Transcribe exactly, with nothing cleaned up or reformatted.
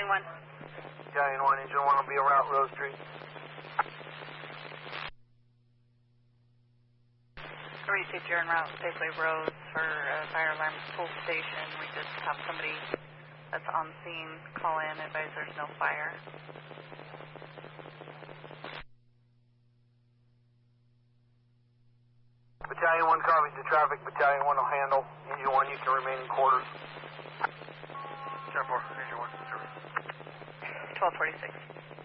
Battalion one. Battalion one, Engine one will be around Rose Street. Received, you're en route Safeway Rose for uh, fire alarm full station. We just have somebody that's on scene call in, advise there's no fire. Battalion one copies the traffic. Battalion one will handle. Engine one, you can remain in quarters. ten four, Engine one, service. twelve forty-six.